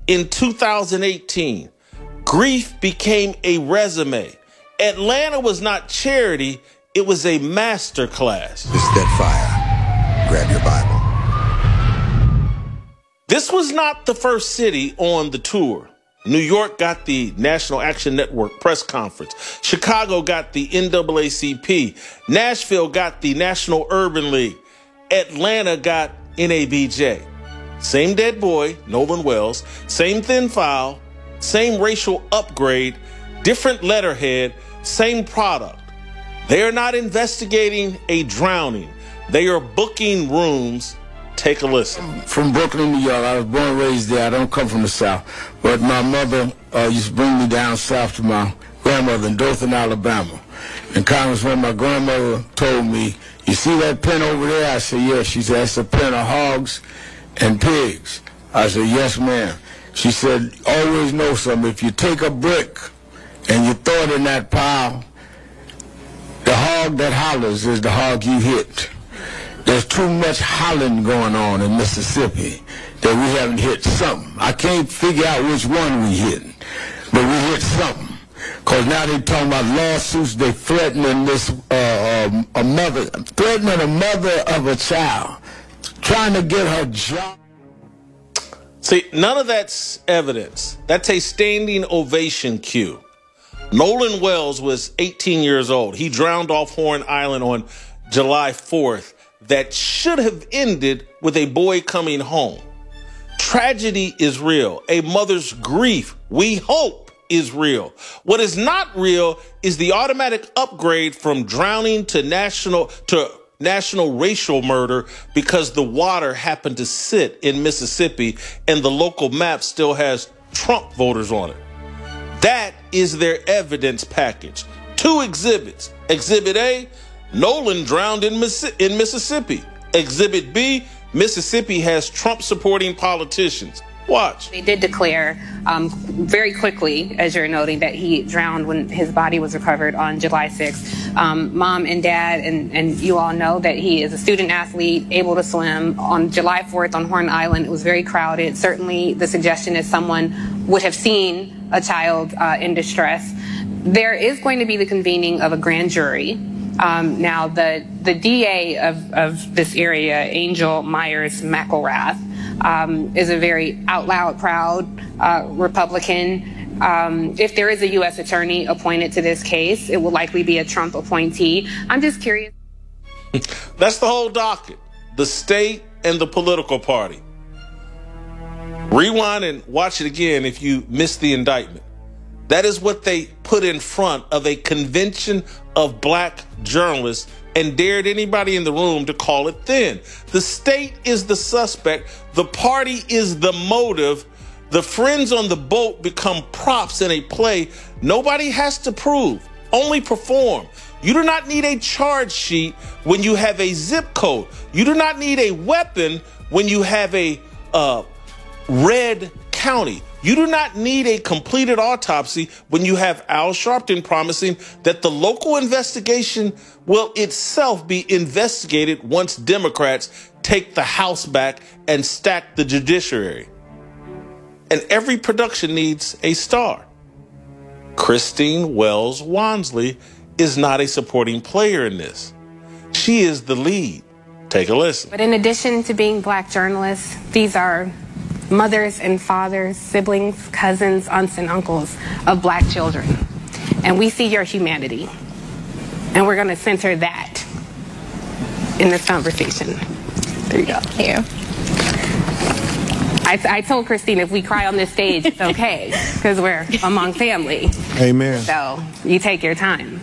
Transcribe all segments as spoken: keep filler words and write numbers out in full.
In two thousand eighteen, grief became a resume. Atlanta was not charity, it was a master class. This is Dead Fire. Grab your Bible. This was not the first city on the tour. New York got the National Action Network press conference. Chicago got the N double A C P. Nashville got the National Urban League. Atlanta got N A B J. Same dead boy, Nolan Wells, same thin file, same racial upgrade, different letterhead, same product. They are not investigating a drowning. They are booking rooms. Take a listen. From Brooklyn, New York. I was born and raised there. I don't come from the South. But my mother uh, used to bring me down south to my grandmother in Dothan, Alabama. And Congressman, my grandmother told me, you see that pen over there? I said, yes. She said, that's a pen of hogs and pigs. I said, yes, ma'am. She said, always know something. If you take a brick and you throw it in that pile, the hog that hollers is the hog you hit. There's too much hollering going on in Mississippi that we haven't hit something. I can't figure out which one we hit, but we hit something. Because now they're talking about lawsuits. They're threatening this, uh, uh, a mother, threatening a mother of a child, trying to get her job. See, none of that's evidence. That's a standing ovation cue. Nolan Wells was eighteen years old. He drowned off Horn Island on July fourth. That should have ended with a boy coming home. Tragedy is real. A mother's grief, we hope, is real. What is not real is the automatic upgrade from drowning to national to national racial murder because the water happened to sit in Mississippi and the local map still has Trump voters on it. That is their evidence package. Two exhibits. Exhibit A, Nolan drowned in, Miss- in Mississippi. Exhibit B, Mississippi has Trump-supporting politicians. Watch. They did declare um, very quickly, as you're noting, that he drowned when his body was recovered on July sixth. Um, Mom and Dad and, and you all know that he is a student athlete, able to swim. On July fourth on Horn Island, it was very crowded. Certainly the suggestion is someone would have seen a child uh, in distress. There is going to be the convening of a grand jury. Um, now, the, the D A of, of this area, Angel Myers McElrath, um, is a very out loud, proud uh, Republican. Um, if there is a U S attorney appointed to this case, it will likely be a Trump appointee. I'm just curious. That's the whole docket, the state and the political party. Rewind and watch it again if you missed the indictment. That is what they put in front of a convention of black journalists and dared anybody in the room to call it thin. The state is the suspect. The party is the motive. The friends on the boat become props in a play. Nobody has to prove, only perform. You do not need a charge sheet when you have a zip code. You do not need a weapon when you have a uh, red county. You do not need a completed autopsy when you have Al Sharpton promising that the local investigation will itself be investigated once Democrats take the House back and stack the judiciary. And every production needs a star. Christine Wells Wansley is not a supporting player in this. She is the lead. Take a listen. But in addition to being black journalists, these are mothers and fathers, siblings, cousins, aunts and uncles of black children. And we see your humanity. And we're going to center that in this conversation. There you go. Thank you. I, I told Christine if we cry on this stage, it's okay, because we're among family. Amen. So you take your time.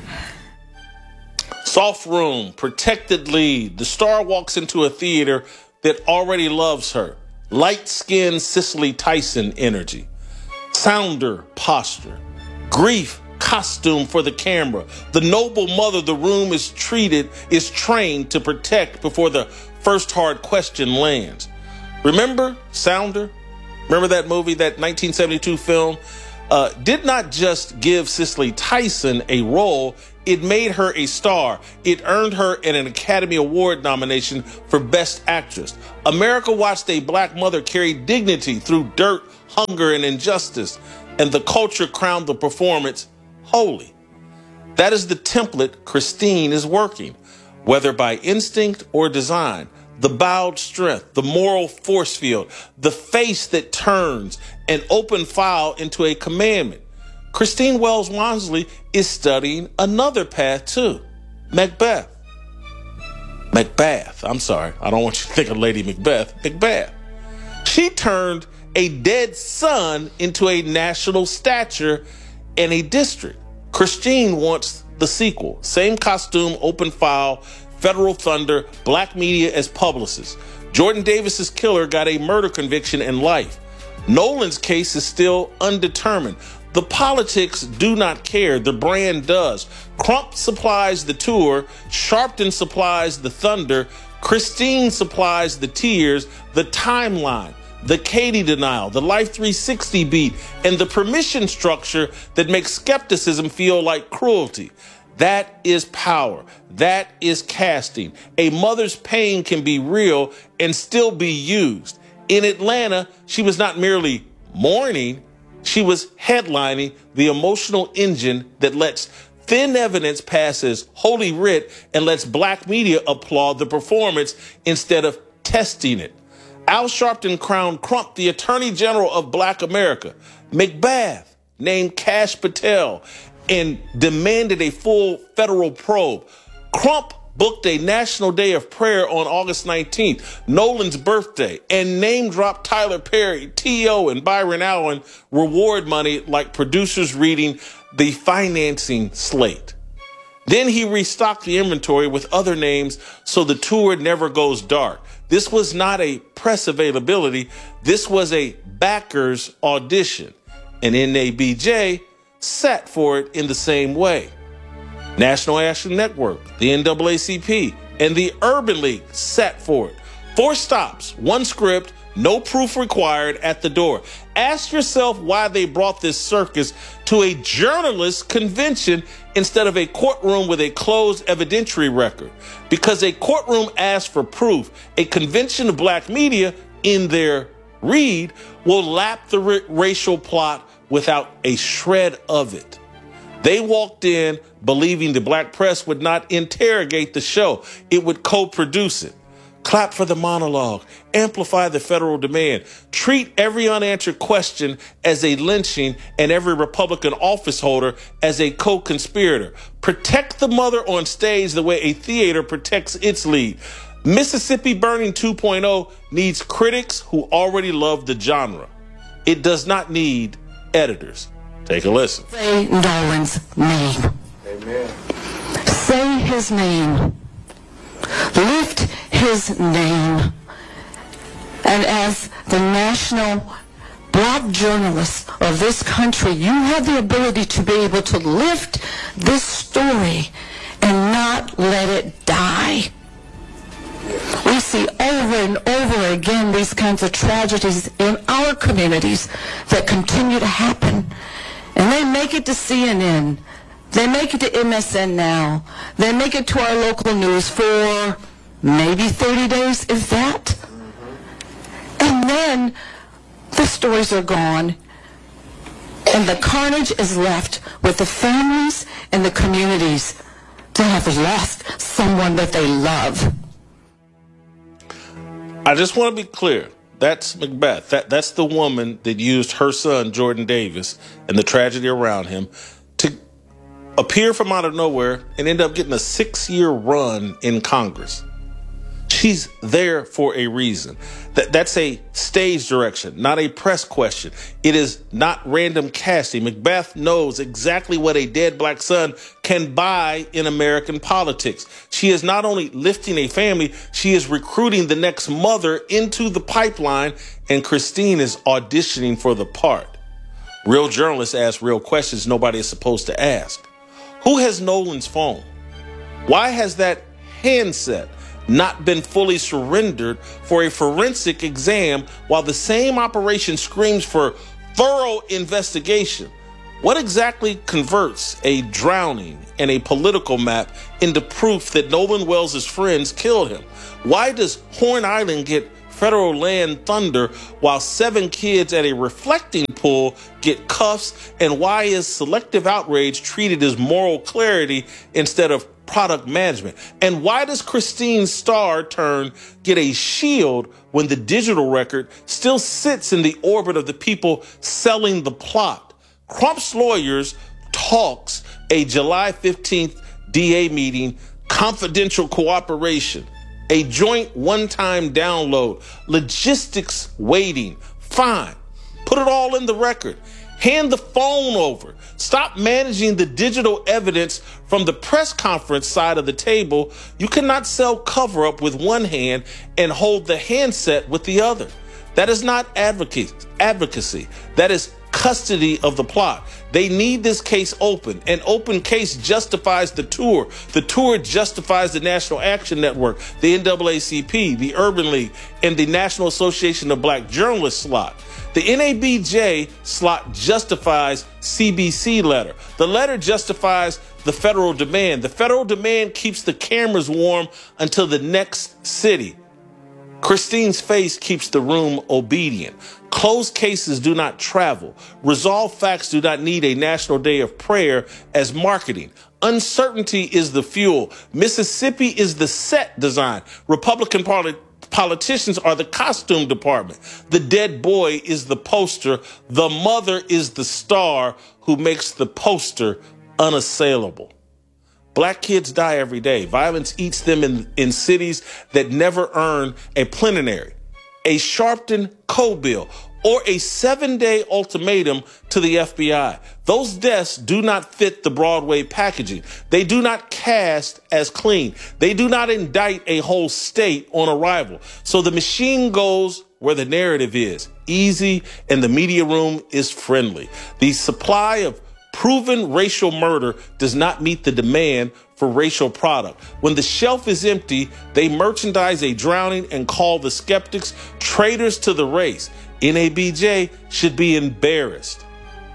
Soft room, protected lead. The star walks into a theater that already loves her. Light-skinned Cicely Tyson energy. Sounder posture. Grief costume for the camera. The noble mother the room is treated, is trained to protect before the first hard question lands. Remember Sounder? Remember that movie, that nineteen seventy-two film? Uh, did not just give Cicely Tyson a role, it made her a star. It earned her an Academy Award nomination for Best Actress. America watched a black mother carry dignity through dirt, hunger, and injustice, and the culture crowned the performance holy. That is the template Christine is working, whether by instinct or design. The bowed strength, the moral force field, the face that turns an open file into a commandment. Christine Wells Wansley is studying another path too, Macbeth. Macbeth, I'm sorry, I don't want you to think of Lady Macbeth, Macbeth. She turned a dead son into a national stature in a district. Christine wants the sequel, same costume, open file, federal thunder, black media as publicist. Jordan Davis's killer got a murder conviction and life. Nolan's case is still undetermined. The politics do not care. The brand does. Crump supplies the tour. Sharpton supplies the thunder. Christine supplies the tears, the timeline, the Katie denial, the Life three sixty beat, and the permission structure that makes skepticism feel like cruelty. That is power. That is casting. A mother's pain can be real and still be used. In Atlanta, she was not merely mourning, she was headlining the emotional engine that lets thin evidence pass as holy writ and lets black media applaud the performance instead of testing it. Al Sharpton crowned Crump the Attorney General of Black America. Macbeth named Kash Patel and demanded a full federal probe. Crump booked a National Day of Prayer on August nineteenth, Nolan's birthday, and name-dropped Tyler Perry, T O, and Byron Allen reward money like producers reading the financing slate. Then he restocked the inventory with other names so the tour never goes dark. This was not a press availability. This was a backer's audition. And N A B J sat for it in the same way. National Action Network, the N double A C P, and the Urban League sat for it. Four stops, one script, no proof required at the door. Ask yourself why they brought this circus to a journalist convention instead of a courtroom with a closed evidentiary record. Because a courtroom asks for proof. A convention of black media in their read will lap the r- racial plot without a shred of it. They walked in believing the black press would not interrogate the show. It would co-produce it. Clap for the monologue. Amplify the federal demand. Treat every unanswered question as a lynching and every Republican office holder as a co-conspirator. Protect the mother on stage the way a theater protects its lead. Mississippi Burning two point oh needs critics who already love the genre. It does not need editors. Take a listen. Say Nolan's name. Amen. Say his name. Lift his name. And as the national black journalist of this country, you have the ability to be able to lift this story and not let it die. We see over and over again these kinds of tragedies in our communities that continue to happen. And they make it to C N N. They make it to M S N Now. They make it to our local news for maybe thirty days, if that. And then the stories are gone. And the carnage is left with the families and the communities that have lost someone that they love. I just want to be clear. That's Macbeth. That, that's the woman that used her son, Jordan Davis, and the tragedy around him to appear from out of nowhere and end up getting a six-year run in Congress. She's there for a reason. That, that's a stage direction, not a press question. It is not random casting. Macbeth knows exactly what a dead black son can buy in American politics. She is not only lifting a family, she is recruiting the next mother into the pipeline, and Christine is auditioning for the part. Real journalists ask real questions nobody is supposed to ask. Who has Nolan's phone? Why has that handset not been fully surrendered for a forensic exam while the same operation screams for thorough investigation? What exactly converts a drowning and a political map into proof that Nolan Wells' friends killed him? Why does Horn Island get federal land thunder while seven kids at a reflecting pool get cuffs? And why is selective outrage treated as moral clarity instead of product management? And why does Christine Starr turn get a shield when the digital record still sits in the orbit of the people selling the plot? Crump's lawyers talks a July fifteenth D A meeting, confidential cooperation, a joint one-time download, logistics waiting. Fine. Put it all in the record. Hand the phone over. Stop managing the digital evidence from the press conference side of the table. You cannot sell cover-up with one hand and hold the handset with the other. That is not advocacy. That is custody of the plot. They need this case open. An open case justifies the tour. The tour justifies the National Action Network, the N double A C P, the Urban League, and the National Association of Black Journalists slot. The N A B J slot justifies C B C letter. The letter justifies the federal demand. The federal demand keeps the cameras warm until the next city. Christine's face keeps the room obedient. Closed cases do not travel. Resolved facts do not need a national day of prayer as marketing. Uncertainty is the fuel. Mississippi is the set design. Republican Party politicians are the costume department. The dead boy is the poster. The mother is the star who makes the poster unassailable. Black kids die every day. Violence eats them in, in cities that never earn a plenary, a Sharpton code bill, or a seven-day ultimatum to the F B I. Those deaths do not fit the Broadway packaging. They do not cast as clean. They do not indict a whole state on arrival. So the machine goes where the narrative is, easy, and the media room is friendly. The supply of proven racial murder does not meet the demand for racial product. When the shelf is empty, they merchandise a drowning and call the skeptics traitors to the race. N A B J should be embarrassed.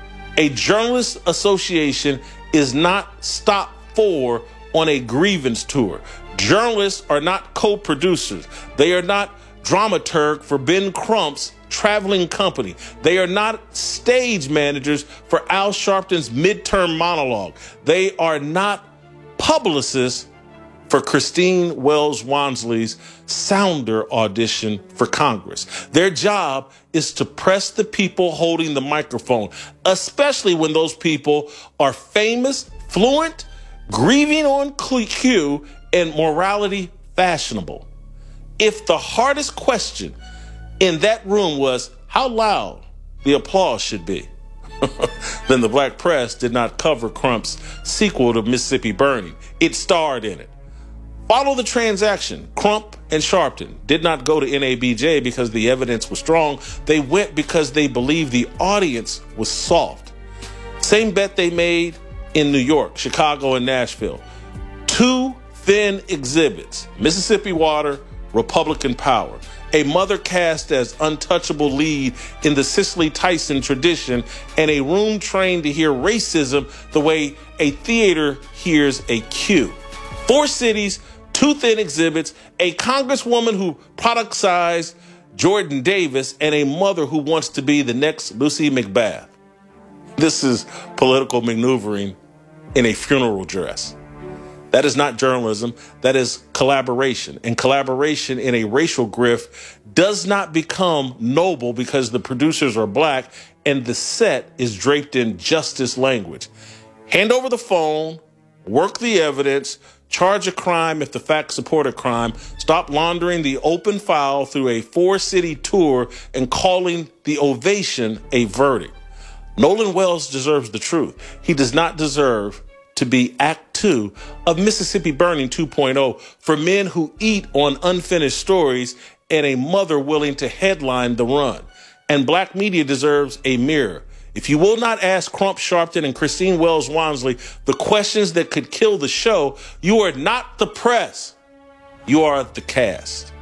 A journalist association is not stop four on a grievance tour. Journalists are not co-producers. They are not dramaturg for Ben Crump's traveling company. They are not stage managers for Al Sharpton's midterm monologue. They are not publicists for Christine Wells Wansley's sounder audition for Congress. Their job is to press the people holding the microphone, especially when those people are famous, fluent, grieving on cue, and morality fashionable. If the hardest question in that room was how loud the applause should be, then the black press did not cover Crump's sequel to Mississippi Burning. It starred in it. Follow the transaction. Crump and Sharpton did not go to N A B J because the evidence was strong. They went because they believed the audience was soft. Same bet they made in New York, Chicago, and Nashville. Two thin exhibits, Mississippi Water, Republican Power. A mother cast as untouchable lead in the Cicely Tyson tradition, and a room trained to hear racism the way a theater hears a cue. Four cities, two thin exhibits, a congresswoman who productized Jordan Davis, and a mother who wants to be the next Lucy McBath. This is political maneuvering in a funeral dress. That is not journalism. That is collaboration. And collaboration in a racial grift does not become noble because the producers are black and the set is draped in justice language. Hand over the phone, work the evidence, charge a crime if the facts support a crime, stop laundering the open file through a four-city tour and calling the ovation a verdict. Nolan Wells deserves the truth. He does not deserve to be Act Two of Mississippi Burning two point oh for men who eat on unfinished stories and a mother willing to headline the run. And black media deserves a mirror. If you will not ask Crump Sharpton and Christine Wells Wansley the questions that could kill the show, you are not the press. You are the cast.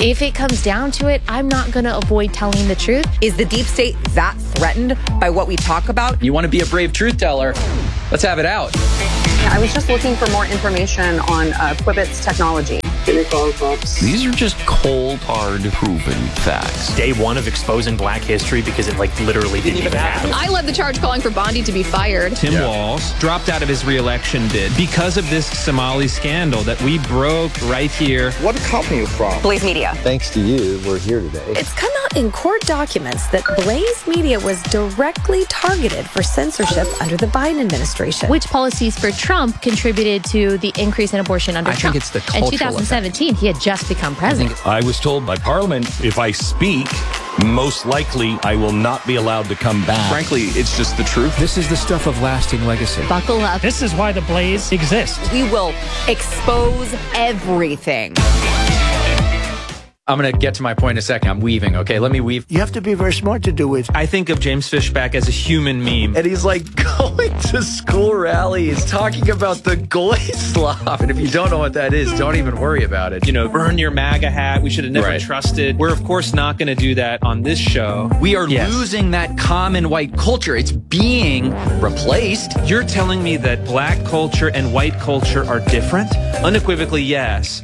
If it comes down to it, I'm not going to avoid telling the truth. Is the deep state that threatened by what we talk about? You want to be a brave truth teller? Let's have it out. I was just looking for more information on uh, Quibbit's technology. These are just cold, hard, proven facts. Day one of exposing black history because it like literally didn't, didn't even happen. I led the charge calling for Bondi to be fired. Tim yeah. Walz dropped out of his re-election bid because of this Somali scandal that we broke right here. What company are you from? Blaze Media. Thanks to you, we're here today. It's come out in court documents that Blaze Media was directly targeted for censorship under the Biden administration. Which policies for Trump contributed to the increase in abortion under I Trump? I think it's the cultural In twenty seventeen, he had just become president. I, I was told by Parliament, if I speak, most likely I will not be allowed to come back. Frankly, it's just the truth. This is the stuff of lasting legacy. Buckle up. This is why the Blaze exists. We will expose everything. I'm going to get to my point in a second. I'm weaving, okay? Let me weave. You have to be very smart to do it. I think of James Fishback as a human meme. And he's like going to school rallies, talking about the goy slop. And if you don't know what that is, don't even worry about it. You know, burn your MAGA hat. We should have never Right. trusted. We're, of course, not going to do that on this show. We are Yes. losing that common white culture. It's being replaced. You're telling me that black culture and white culture are different? Unequivocally, yes.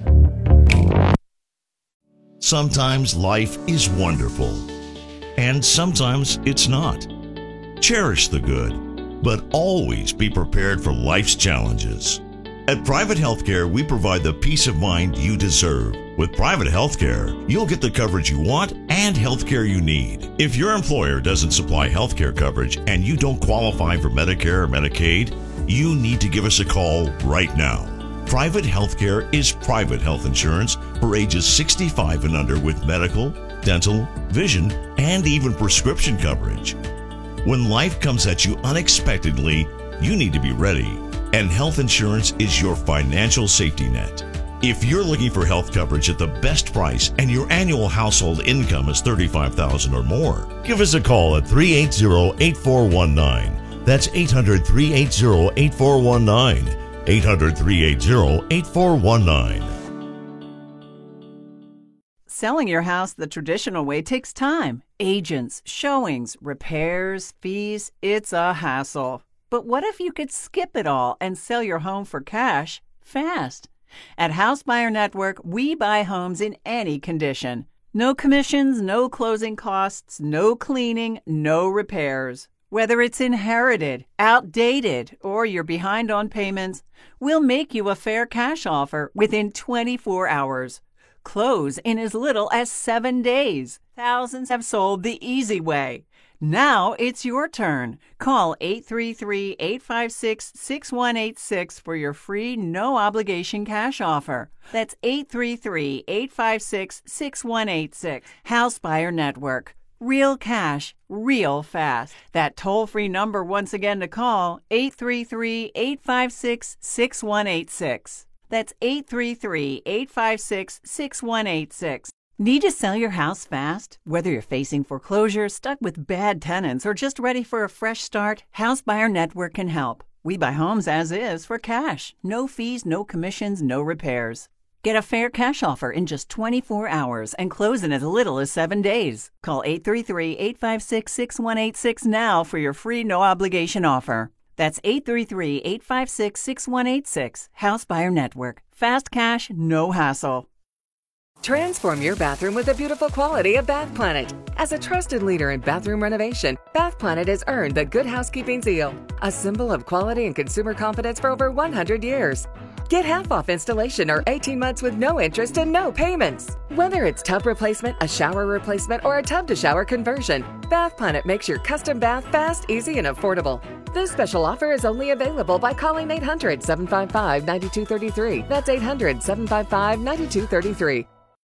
Sometimes life is wonderful, and sometimes it's not. Cherish the good, but always be prepared for life's challenges. At Private Healthcare, we provide the peace of mind you deserve. With Private Healthcare, you'll get the coverage you want and healthcare you need. If your employer doesn't supply healthcare coverage and you don't qualify for Medicare or Medicaid, you need to give us a call right now. Private Healthcare is private health insurance for ages sixty-five and under with medical, dental, vision, and even prescription coverage. When life comes at you unexpectedly, you need to be ready, and health insurance is your financial safety net. If you're looking for health coverage at the best price and your annual household income is thirty-five thousand dollars or more, give us a call at three eight zero, eight four one nine. That's eight hundred, three eight zero, eight four one nine. eight hundred, three eight zero, eight four one nine. Selling your house the traditional way takes time. Agents, showings, repairs, fees. It's a hassle. But what if you could skip it all and sell your home for cash fast? At House Buyer Network, we buy homes in any condition. No commissions, no closing costs, no cleaning, no repairs. Whether it's inherited, outdated, or you're behind on payments, we'll make you a fair cash offer within twenty-four hours. Close in as little as seven days. Thousands have sold the easy way. Now it's your turn. Call eight three three, eight five six, six one eight six for your free, no-obligation cash offer. That's eight three three, eight five six, six one eight six. House Buyer Network. Real cash, real fast. That toll-free number once again to call, eight three three, eight five six, six one eight six. That's eight three three, eight five six, six one eight six. Need to sell your house fast? Whether you're facing foreclosure, stuck with bad tenants, or just ready for a fresh start, House Buyer Network can help. We buy homes as is for cash. No fees, no commissions, no repairs. Get a fair cash offer in just twenty-four hours and close in as little as seven days. Call eight three three, eight five six, six one eight six now for your free no-obligation offer. That's eight three three, eight five six, six one eight six. House Buyer Network. Fast cash, no hassle. Transform your bathroom with the beautiful quality of Bath Planet. As a trusted leader in bathroom renovation, Bath Planet has earned the Good Housekeeping seal, a symbol of quality and consumer confidence for over one hundred years. Get half off installation or eighteen months with no interest and no payments. Whether it's tub replacement, a shower replacement, or a tub-to-shower conversion, Bath Planet makes your custom bath fast, easy, and affordable. This special offer is only available by calling eight hundred, seven five five, nine two three three. That's eight hundred, seven five five, nine two three three.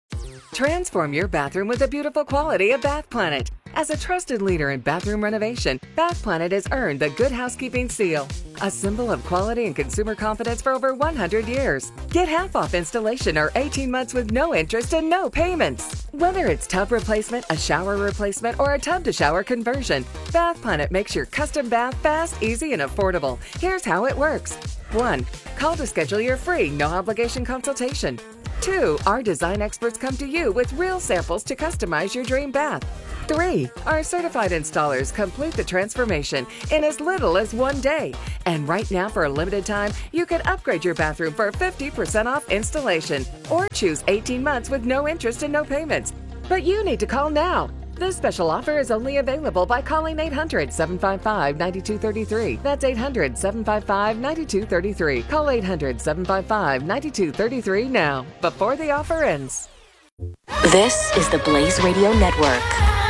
Transform your bathroom with the beautiful quality of Bath Planet. As a trusted leader in bathroom renovation, Bath Planet has earned the Good Housekeeping seal, a symbol of quality and consumer confidence for over one hundred years. Get half off installation or eighteen months with no interest and no payments. Whether it's tub replacement, a shower replacement, or a tub-to-shower conversion, Bath Planet makes your custom bath fast, easy, and affordable. Here's how it works. One, call to schedule your free, no-obligation consultation. Two, our design experts come to you with real samples to customize your dream bath. Three, our certified installers complete the transformation in as little as one day. And right now, for a limited time, you can upgrade your bathroom for fifty percent off installation or choose eighteen months with no interest and no payments. But you need to call now. This special offer is only available by calling eight hundred, seven five five, nine two three three. That's eight hundred, seven five five, nine two three three. Call eight hundred, seven five five, nine two three three now, before the offer ends. This is the Blaze Radio Network.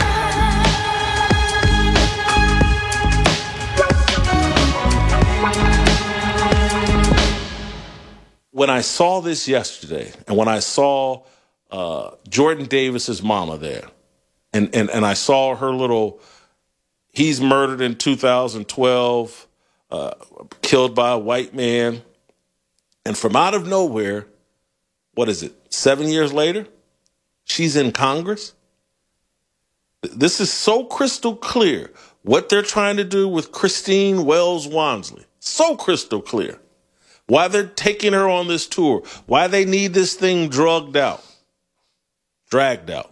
When I saw this yesterday, and when I saw uh, Jordan Davis's mama there, and, and, and I saw her little, he's murdered in two thousand twelve, uh, killed by a white man, and from out of nowhere, what is it, seven years later, she's in Congress? This is so crystal clear what they're trying to do with Christine Wells Wansley. So crystal clear. Why they're taking her on this tour, why they need this thing drugged out, dragged out,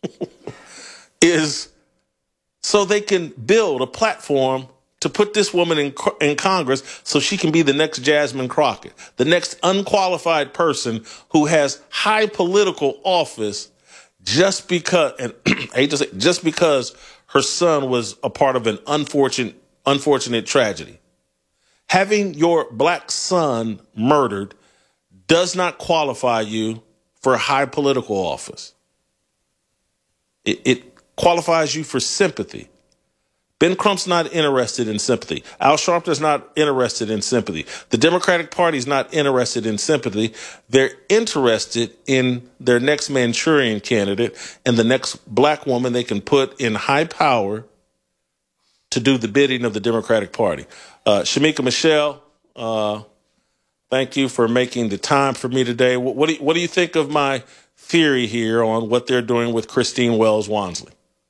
is so they can build a platform to put this woman in, in Congress so she can be the next Jasmine Crockett, the next unqualified person who has high political office just because, and I hate to say, just because her son was a part of an unfortunate, unfortunate tragedy. Having your black son murdered does not qualify you for a high political office. It, it qualifies you for sympathy. Ben Crump's not interested in sympathy. Al Sharpton's not interested in sympathy. The Democratic Party's not interested in sympathy. They're interested in their next Manchurian candidate and the next black woman they can put in high power to do the bidding of the Democratic Party. Uh, Shamika Michelle, uh, thank you for making the time for me today. What, what, do you, what do you think of my theory here on what they're doing with Christine Wells Wansley?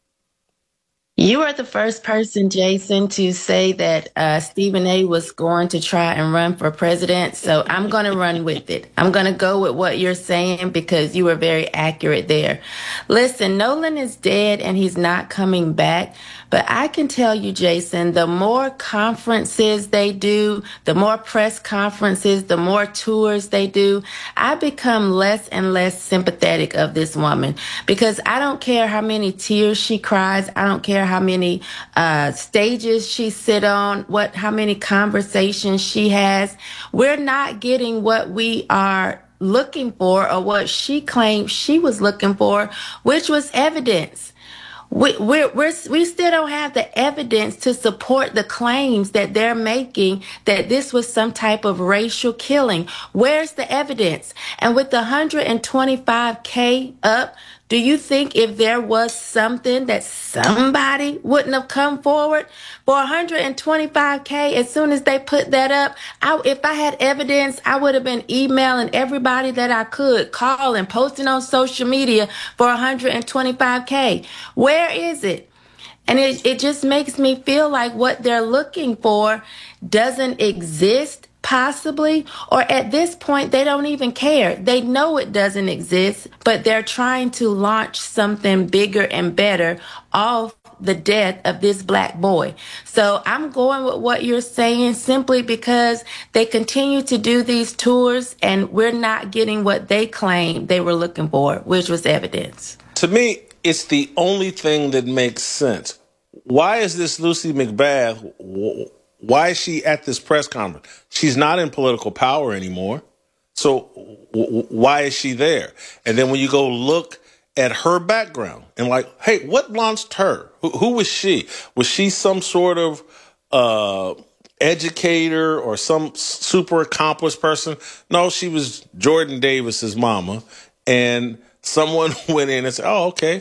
You are the first person, Jason, to say that uh, Stephen A. was going to try and run for president. So I'm going to run with it. I'm going to go with what you're saying because you were very accurate there. Listen, Nolan is dead and he's not coming back. But I can tell you, Jason, the more conferences they do, the more press conferences, the more tours they do, I become less and less sympathetic of this woman because I don't care how many tears she cries. I don't care how many uh, stages she sit on, what, how many conversations she has. We're not getting what we are looking for or what she claimed she was looking for, which was evidence. We, we're, we're, we still don't have the evidence to support the claims that they're making that this was some type of racial killing. Where's the evidence? And with the one hundred twenty-five K up, do you think if there was something that somebody wouldn't have come forward for one hundred twenty-five K? As soon as they put that up, I, if I had evidence, I would have been emailing everybody that I could, calling, posting on social media for one hundred twenty-five K. Where is it? And it, it just makes me feel like what they're looking for doesn't exist. Possibly, or at this point, they don't even care. They know it doesn't exist, but they're trying to launch something bigger and better off the death of this black boy. So I'm going with what you're saying simply because they continue to do these tours and we're not getting what they claimed they were looking for, which was evidence. To me, it's the only thing that makes sense. Why is this Lucy McBath? Why is she at this press conference? She's not in political power anymore. So w- why is she there? And then when you go look at her background and like, hey, what launched her? Who, who was she? Was she some sort of uh, educator or some super accomplished person? No, she was Jordan Davis's mama. And someone went in and said, oh, okay,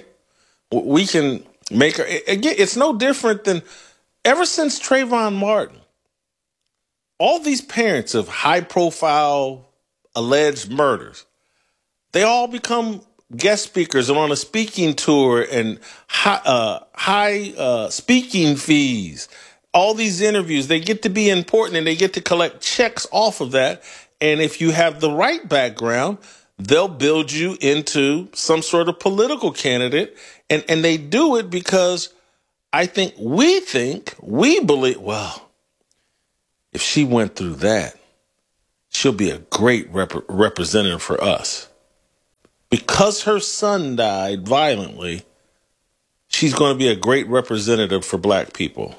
we can make her. Again, it's no different than ever since Trayvon Martin, all these parents of high-profile alleged murders, they all become guest speakers and on a speaking tour and high, uh, high uh, speaking fees. All these interviews, they get to be important and they get to collect checks off of that. And if you have the right background, they'll build you into some sort of political candidate. And, and they do it because I think we think, we believe, well, if she went through that, she'll be a great rep- representative for us. Because her son died violently, she's going to be a great representative for black people.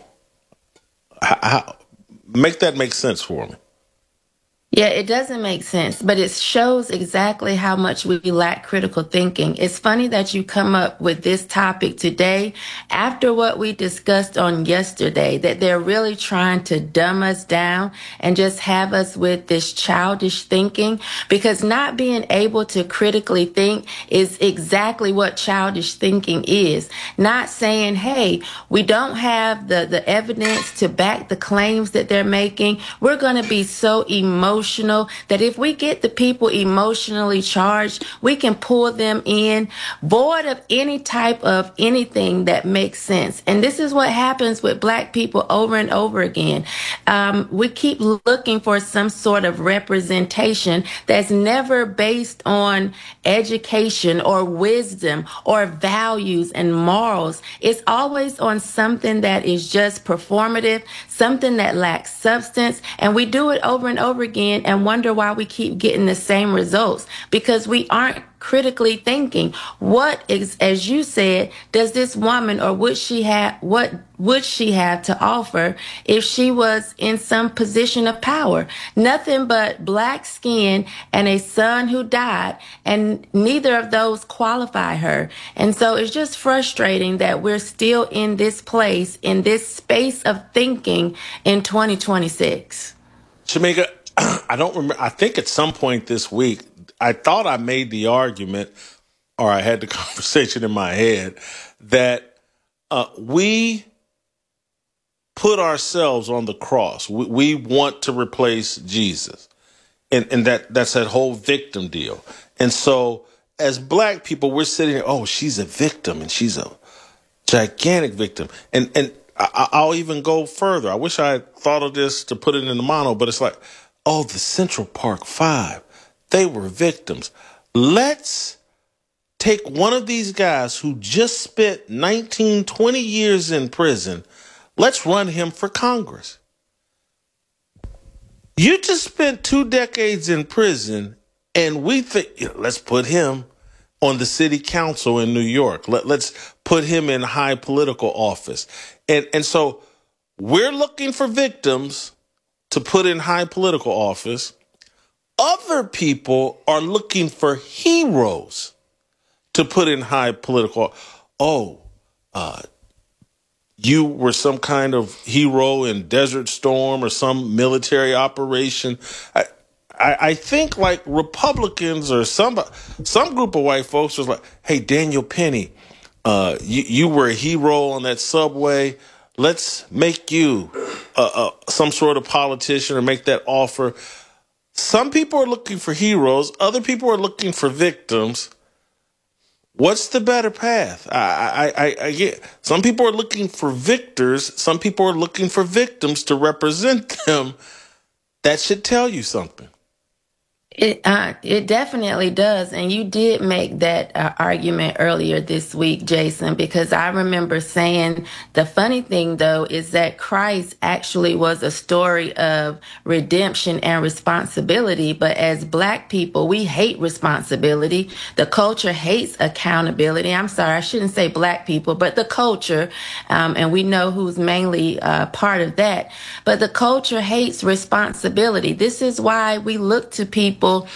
How, how, make that make sense for me. Yeah, it doesn't make sense, but it shows exactly how much we lack critical thinking. It's funny that you come up with this topic today after what we discussed on yesterday, that they're really trying to dumb us down and just have us with this childish thinking, because not being able to critically think is exactly what childish thinking is. Not saying, hey, we don't have the, the evidence to back the claims that they're making. We're going to be so emotional that if we get the people emotionally charged, we can pull them in void of any type of anything that makes sense. And this is what happens with black people over and over again. Um, we keep looking for some sort of representation that's never based on education or wisdom or values and morals. It's always on something that is just performative, something that lacks substance. And we do it over and over again and wonder why we keep getting the same results, because we aren't critically thinking. What is, as you said, does this woman or would she have, what would she have to offer if she was in some position of power? Nothing but black skin and a son who died, and neither of those qualify her. And so it's just frustrating that we're still in this place, in this space of thinking in twenty twenty-six. Shamika, I don't remember. I think at some point this week, I thought I made the argument, or I had the conversation in my head, that uh, we put ourselves on the cross. We, we want to replace Jesus. And, and that that's that whole victim deal. And so as black people, we're sitting here, oh, she's a victim and she's a gigantic victim. And, and I, I'll even go further. I wish I had thought of this to put it in the mono, but it's like, oh, the Central Park Five, they were victims. Let's take one of these guys who just spent nineteen, twenty years in prison. Let's run him for Congress. You just spent two decades in prison, and we think, you know, let's put him on the city council in New York. Let, let's put him in high political office. And, and so we're looking for victims to put in high political office. Other people are looking for heroes to put in high political. Oh, uh, you were some kind of hero in Desert Storm or some military operation. I, I, I think like Republicans or some some group of white folks was like, hey, Daniel Penny, uh, you, you were a hero on that subway. Let's make you uh, uh, some sort of politician or make that offer. Some people are looking for heroes. Other people are looking for victims. What's the better path? I, I, I, I get some people are looking for victors. Some people are looking for victims to represent them. That should tell you something. It uh, it definitely does. And you did make that uh, argument earlier this week, Jason, because I remember saying the funny thing, though, is that Christ actually was a story of redemption and responsibility. But as black people, we hate responsibility. The culture hates accountability. I'm sorry, I shouldn't say black people, but the culture. Um, and we know who's mainly uh, part of that. But the culture hates responsibility. This is why we look to people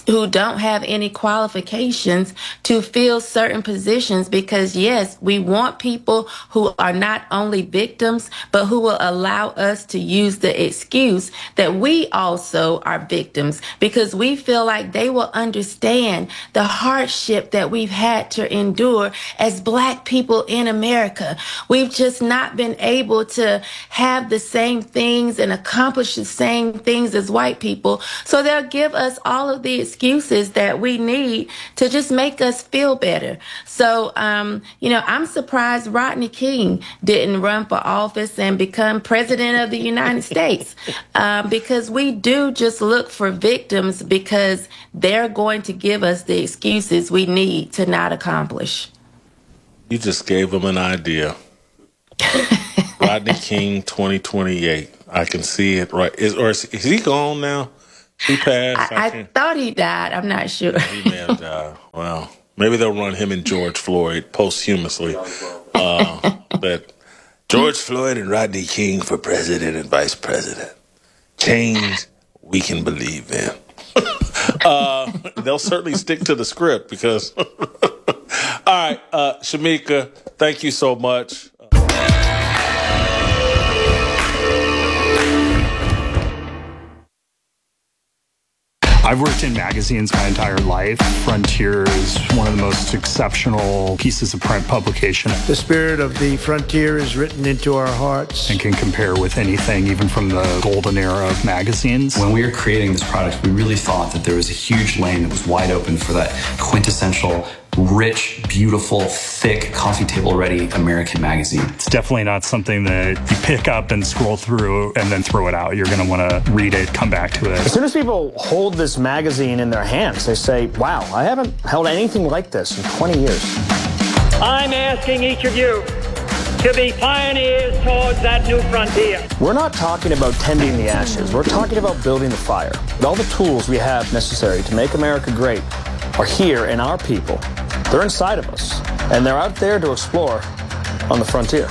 who don't have any qualifications to fill certain positions, because yes, we want people who are not only victims, but who will allow us to use the excuse that we also are victims, because we feel like they will understand the hardship that we've had to endure as Black people in America. We've just not been able to have the same things and accomplish the same things as white people. So they'll give us all of the excuses that we need to just make us feel better. So, um, you know, I'm surprised Rodney King didn't run for office and become president of the United States, uh, because we do just look for victims because they're going to give us the excuses we need to not accomplish. You just gave them an idea. Rodney King twenty twenty-eight. I can see it right. Is, or is, is he gone now? He passed? I, I, I thought he died. I'm not sure. He may have died. Well, maybe they'll run him and George Floyd posthumously. Uh, but George Floyd and Rodney King for president and vice president. Change we can believe in. uh, they'll certainly stick to the script because... All right, uh, Shamika, thank you so much. I've worked in magazines my entire life. Frontier is one of the most exceptional pieces of print publication. The spirit of the Frontier is written into our hearts. And can compare with anything, even from the golden era of magazines. When we were creating this product, we really thought that there was a huge lane that was wide open for that quintessential, rich, beautiful, thick, coffee table ready American magazine. It's definitely not something that you pick up and scroll through and then throw it out. You're going to want to read it, come back to it. As soon as people hold this magazine in their hands, they say, wow, I haven't held anything like this in twenty years. I'm asking each of you to be pioneers towards that new frontier. We're not talking about tending the ashes. We're talking about building the fire. All the tools we have necessary to make America great are here in our people. They're inside of us, and they're out there to explore on the frontier.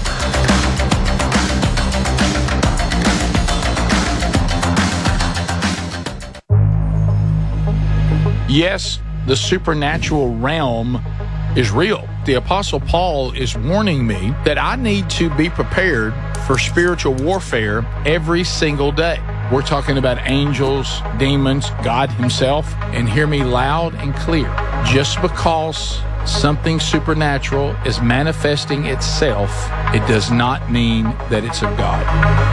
Yes, the supernatural realm is real. The Apostle Paul is warning me that I need to be prepared for spiritual warfare every single day. We're talking about angels, demons, God himself, and hear me loud and clear. Just because something supernatural is manifesting itself, it does not mean that it's of God.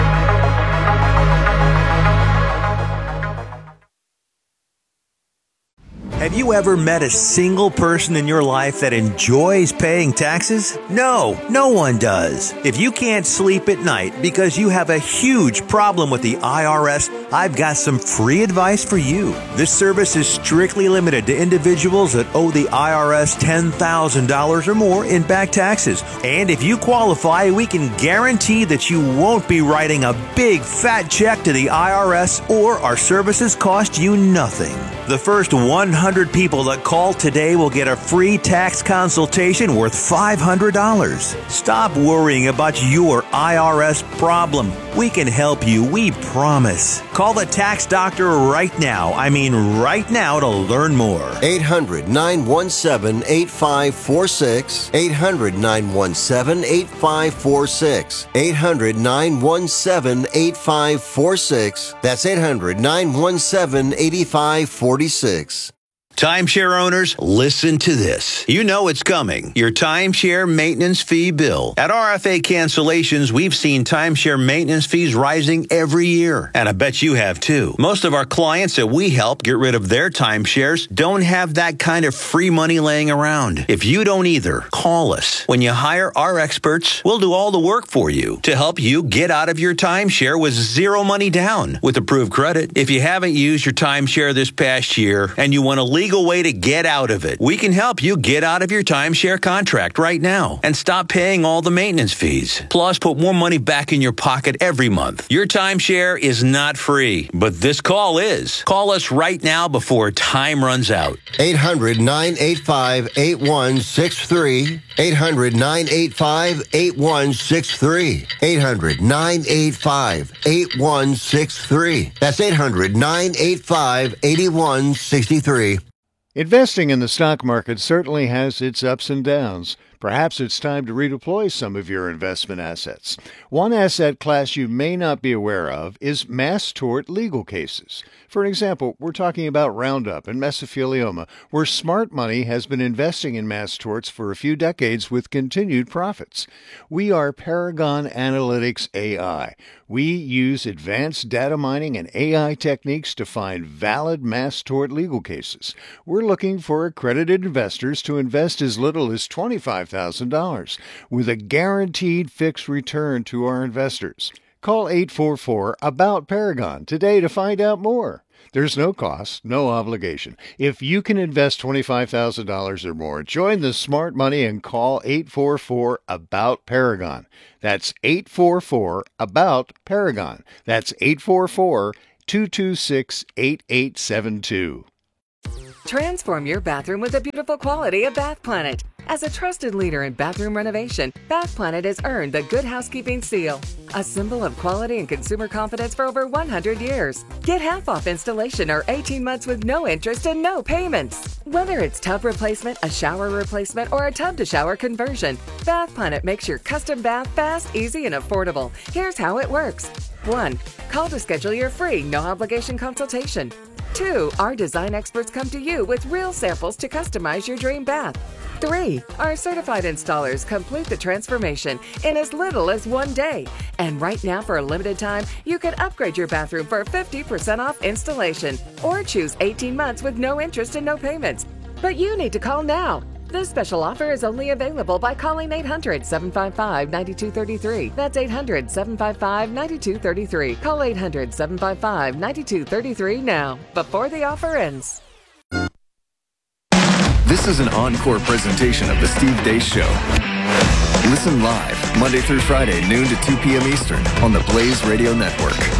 Have you ever met a single person in your life that enjoys paying taxes? No, no one does. If you can't sleep at night because you have a huge problem with the I R S, I've got some free advice for you. This service is strictly limited to individuals that owe the I R S ten thousand dollars or more in back taxes. And if you qualify, we can guarantee that you won't be writing a big fat check to the I R S, or our services cost you nothing. The first one hundred people that call today will get a free tax consultation worth five hundred dollars. Stop worrying about your I R S problem. We can help you, we promise. Call the tax doctor right now. I mean right now to learn more. eight hundred, nine one seven, eight five four six. eight hundred, nine one seven, eight five four six. eight hundred, nine one seven, eight five four six. That's eight hundred, nine one seven, eight five four six. Timeshare owners, listen to this. You know it's coming. Your timeshare maintenance fee bill. At R F A Cancellations, we've seen timeshare maintenance fees rising every year. And I bet you have too. Most of our clients that we help get rid of their timeshares don't have that kind of free money laying around. If you don't either, call us. When you hire our experts, we'll do all the work for you to help you get out of your timeshare with zero money down with approved credit. If you haven't used your timeshare this past year and you want to legally legal way to get out of it. We can help you get out of your timeshare contract right now and stop paying all the maintenance fees. Plus, put more money back in your pocket every month. Your timeshare is not free, but this call is. Call us right now before time runs out. eight hundred, nine eight five, eight one six three. eight hundred, nine eight five, eight one six three. eight hundred, nine eight five, eight one six three. That's eight hundred, nine eight five, eight one six three. Investing in the stock market certainly has its ups and downs. Perhaps it's time to redeploy some of your investment assets. One asset class you may not be aware of is mass tort legal cases. For example, we're talking about Roundup and mesothelioma, where smart money has been investing in mass torts for a few decades with continued profits. We are Paragon Analytics A I. We use advanced data mining and A I techniques to find valid mass tort legal cases. We're looking for accredited investors to invest as little as twenty-five thousand dollars with a guaranteed fixed return to our investors. Call eight four four, A B O U T, Paragon today to find out more. There's no cost, no obligation. If you can invest twenty-five thousand dollars or more, join the smart money and call eight four four, A B O U T, Paragon. That's eight four four, A B O U T, Paragon. That's eight four four, two two six, eight eight seven two. Transform your bathroom with the beautiful quality of Bath Planet. As a trusted leader in bathroom renovation, Bath Planet has earned the Good Housekeeping Seal, a symbol of quality and consumer confidence for over one hundred years. Get half off installation or eighteen months with no interest and no payments. Whether it's tub replacement, a shower replacement, or a tub-to-shower conversion, Bath Planet makes your custom bath fast, easy, and affordable. Here's how it works. one. Call to schedule your free, no-obligation consultation. two. Our design experts come to you with real samples to customize your dream bath. three. Our certified installers complete the transformation in as little as one day. And right now, for a limited time, you can upgrade your bathroom for fifty percent off installation or choose eighteen months with no interest and no payments. But you need to call now. This special offer is only available by calling eight hundred, seven five five, nine two three three. That's eight hundred, seven five five, nine two three three. Call eight hundred, seven five five, nine two three three now, before the offer ends. This is an encore presentation of The Steve Deace Show. Listen live, Monday through Friday, noon to two p.m. Eastern, on the Blaze Radio Network.